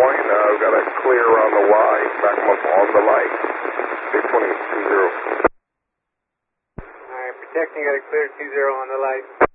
point. I've got a clear on the Y. Back them up on the light. 620, 20. Alright, protecting, got a clear 20 on the light.